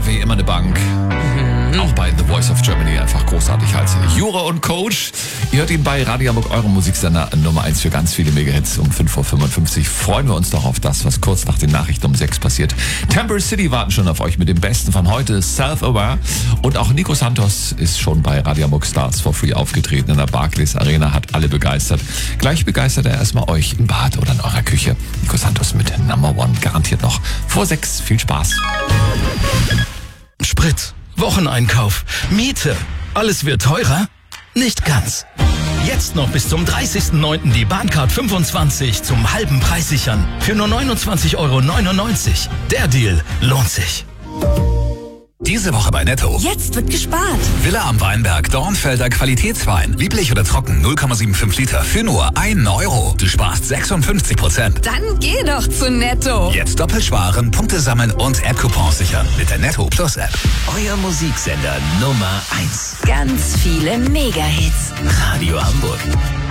war wie immer eine Bank. Auch bei The Voice of Germany einfach großartig halt. Jura und Coach. Ihr hört ihn bei Radio Hamburg, eurem Musiksender Nummer 1 für ganz viele Megahits um 5.55 Uhr. Freuen wir uns doch auf das, was kurz nach den Nachrichten um 6 passiert. Temple City warten schon auf euch mit dem Besten von heute, Self-Aware. Und auch Nico Santos ist schon bei Radio Hamburg Stars for Free aufgetreten in der Barclays Arena, hat alle begeistert. Gleich begeistert er erstmal euch im Bad oder in eurer Küche. Nico Santos mit Number One garantiert noch vor 6. Viel Spaß. Sprit, Wocheneinkauf, Miete. Alles wird teurer? Nicht ganz. Jetzt noch bis zum 30.09. die Bahncard 25 zum halben Preis sichern. Für nur 29,99 €. Der Deal lohnt sich. Diese Woche bei Netto. Jetzt wird gespart. Villa am Weinberg, Dornfelder Qualitätswein. Lieblich oder trocken, 0,75 Liter für nur 1 €. Du sparst 56%. Dann geh doch zu Netto. Jetzt doppelt sparen, Punkte sammeln und App-Coupons sichern mit der Netto Plus App. Euer Musiksender Nummer 1. Ganz viele Mega-Hits. Radio Hamburg.